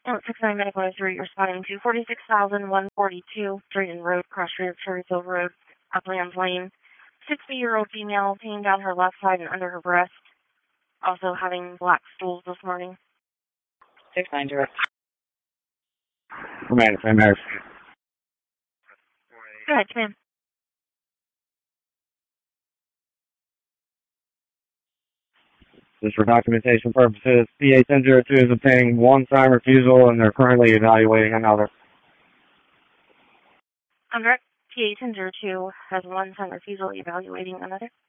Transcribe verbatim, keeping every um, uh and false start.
six nine Medical three responding to forty-six thousand one forty-two Drayton Road, Cross River, Cherryville Road, Uplands Lane. sixty-year-old female, pain down her left side and under her breast. Also having black stools this morning. six nine direct. Romantic, Romantic. Go ahead, ma'am. Just for documentation purposes, P A ten oh two is obtaining one sign refusal and they're currently evaluating another. I'm direct. P A ten oh two has one sign refusal evaluating another.